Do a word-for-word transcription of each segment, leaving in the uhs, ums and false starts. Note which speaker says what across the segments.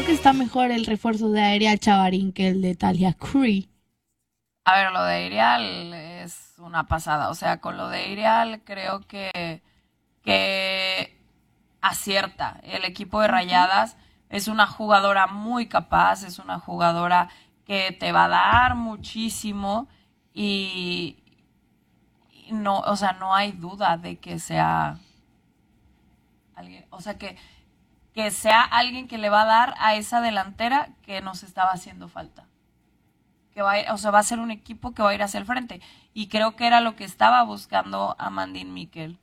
Speaker 1: que está mejor el refuerzo de Ariel Chavarín que el de Talia Curry.
Speaker 2: A ver, lo de Irial es una pasada. O sea, con lo de Irial creo que, que acierta. El equipo de
Speaker 1: Ujú.
Speaker 2: Rayadas es una jugadora muy capaz, es una jugadora que te va a dar muchísimo y, y no, o sea, no hay duda de que sea alguien, o sea, que, que sea alguien que le va a dar a esa delantera que nos estaba haciendo falta. Que va a ir, o sea, va a ser un equipo que va a ir hacia el frente. Y creo que era lo que estaba buscando Amandine Miquel,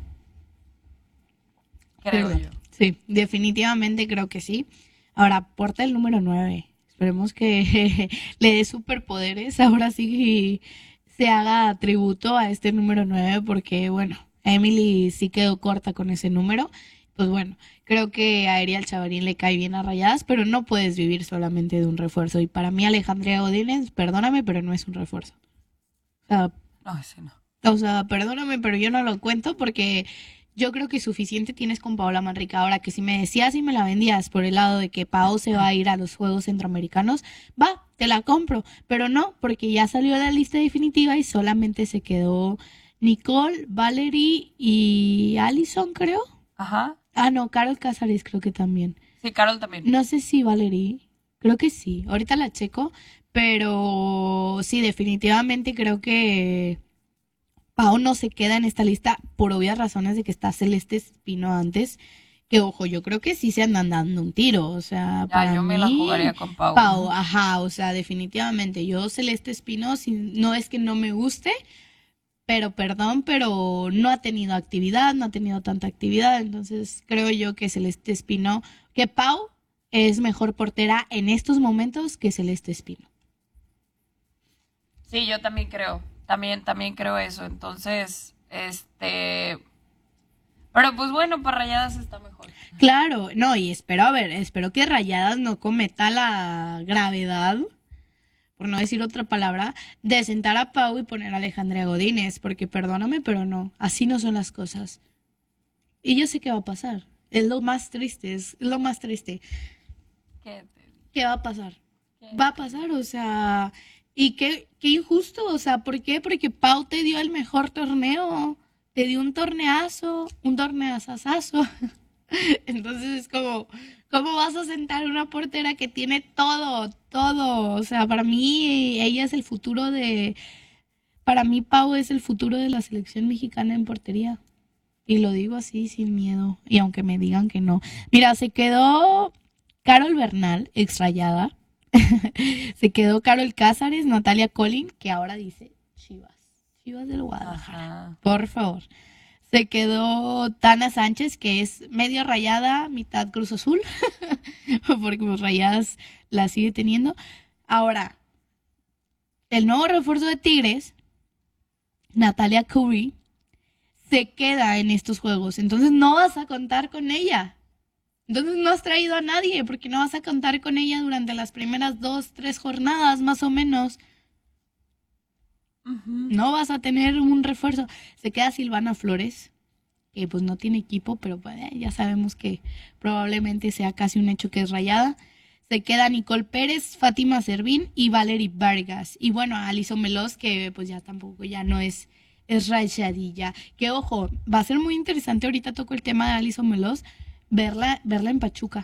Speaker 2: creo
Speaker 1: ¿Verdad?
Speaker 2: yo.
Speaker 1: Sí, definitivamente creo que sí. Ahora, porta el número nueve. Esperemos que le dé superpoderes. Ahora sí se haga tributo a este número nueve porque, bueno, Emily sí quedó corta con ese número. Pues bueno, creo que a Ariel Chavarín le cae bien a Rayadas, pero no puedes vivir solamente de un refuerzo. Y para mí Alejandría Godínez, perdóname, pero no es un refuerzo. O sea,
Speaker 2: No, ese no.
Speaker 1: o sea, perdóname, pero yo no lo cuento porque yo creo que suficiente tienes con Paola Manrique. Ahora que si me decías y me la vendías por el lado de que Pau se va a ir a los Juegos Centroamericanos, va, te la compro. Pero no, porque ya salió la lista definitiva y solamente se quedó Nicole, Valerie y Allison, creo.
Speaker 2: Ajá.
Speaker 1: Ah, no, Carol Cázares creo que también.
Speaker 2: Sí, Carol también.
Speaker 1: No sé si Valerie, creo que sí. Ahorita la checo, pero sí, definitivamente creo que Pau no se queda en esta lista por obvias razones de que está Celeste Espino antes. Que ojo, yo creo que sí se andan dando un tiro. O sea,
Speaker 2: Ya,
Speaker 1: para
Speaker 2: yo me la
Speaker 1: mí,
Speaker 2: jugaría con Pau.
Speaker 1: Pau, ajá, o sea, definitivamente. Yo, Celeste Espino, si- no es que no me guste, pero perdón, pero no ha tenido actividad, no ha tenido tanta actividad. Entonces, creo yo que Celeste Espino, que Pau es mejor portera en estos momentos que Celeste Espino.
Speaker 2: Sí, yo también creo. También, también creo eso. Entonces, este. Pero pues bueno, para Rayadas está mejor.
Speaker 1: Claro, no, y espero, a ver, espero que Rayadas no cometa la gravedad, por no decir otra palabra, de sentar a Pau y poner a Alejandra Godínez, porque perdóname, pero no, así no son las cosas. Y yo sé qué va a pasar. Es lo más triste, es lo más triste.
Speaker 2: ¿Qué te digo?
Speaker 1: ¿Qué va a pasar?
Speaker 2: ¿Qué
Speaker 1: Va a
Speaker 2: te digo?
Speaker 1: pasar, o sea, y qué, qué injusto, o sea, ¿por qué? Porque Pau te dio el mejor torneo, te dio un torneazo, un torneazazazo. Entonces es como, ¿cómo vas a sentar una portera que tiene todo, todo? O sea, para mí ella es el futuro de, para mí Pau es el futuro de la selección mexicana en portería. Y lo digo así sin miedo. Y aunque me digan que no. Mira, se quedó Carol Bernal, extrayada. Se quedó Carol Cázares, Natalia Collin, que ahora dice Chivas. Chivas del Guadalajara.
Speaker 2: Ajá.
Speaker 1: Por favor. Se quedó Tana Sánchez, que es medio rayada, mitad Cruz Azul, porque pues rayadas la sigue teniendo. Ahora, el nuevo refuerzo de Tigres, Natalia Curry, se queda en estos juegos. Entonces no vas a contar con ella. Entonces no has traído a nadie, porque no vas a contar con ella durante las primeras dos, tres jornadas, más o menos.
Speaker 2: Ujú.
Speaker 1: No vas a tener un refuerzo. Se queda Silvana Flores, que pues no tiene equipo, pero pues, eh, ya sabemos que probablemente sea casi un hecho que es rayada. Se queda Nicole Pérez, Fátima Servín y Valerie Vargas. Y bueno, Alison Melos, que pues ya tampoco, ya no es, es rayadilla. Que ojo, va a ser muy interesante, ahorita toco el tema de Alison Melos, verla, verla en Pachuca.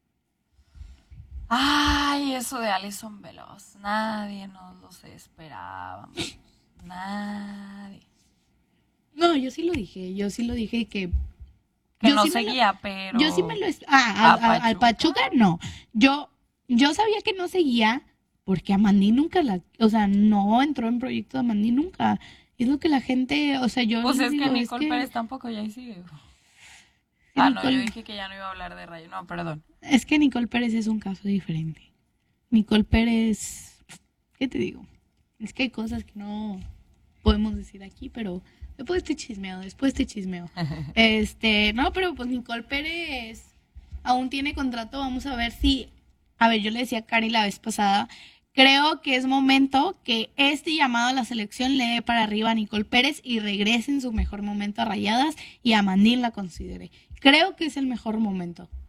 Speaker 2: Ay, eso de Alison Veloz. Nadie nos los esperábamos. Nadie.
Speaker 1: No, yo sí lo dije, yo sí lo dije que
Speaker 2: Que
Speaker 1: yo
Speaker 2: no
Speaker 1: sí me lo,
Speaker 2: seguía,
Speaker 1: yo sí me
Speaker 2: pero
Speaker 1: lo, ah,
Speaker 2: a
Speaker 1: a- a- al
Speaker 2: Pachuca.
Speaker 1: Pachuca no. Yo, yo sabía que no seguía porque a Mandy nunca la, o sea, no entró en proyecto de Mandy nunca. Es lo que la gente, o sea, yo
Speaker 2: Pues
Speaker 1: les
Speaker 2: es que
Speaker 1: digo, es
Speaker 2: Nicole
Speaker 1: que,
Speaker 2: Pérez tampoco ya ahí sigue.
Speaker 1: que
Speaker 2: Ah, no, yo
Speaker 1: Nicole,
Speaker 2: dije que ya no iba a hablar de Rayo. No, perdón.
Speaker 1: es que Nicole Pérez es un caso diferente. Nicole Pérez, ¿qué te digo? Es que hay cosas que no podemos decir aquí, pero después te chismeo, después te chismeo. Este, no, pero pues Nicole Pérez aún tiene contrato, vamos a ver si, a ver, yo le decía a Cari la vez pasada, creo que es momento que este llamado a la selección le dé para arriba a Nicole Pérez y regrese en su mejor momento a Rayadas y a Mandín la considere. Creo que es el mejor momento.